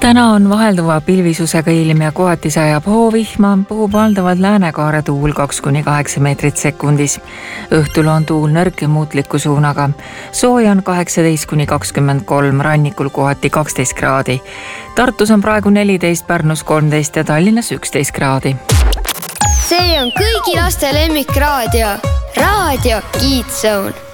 Täna on vahelduva pilvisusega ilm ja kohati sajab hoovihma, puhub valdavalt läänekaare tuul 2–8 meetrit sekundis. Õhtul on tuul nõrk ja muutliku suunaga. Sooja on 18–23, rannikul kohati 12 kraadi. Tartus on praegu 14, Pärnus 13 ja Tallinnas 11 kraadi. See on kõigi laste lemmikraadio. Raadio Kids Zone.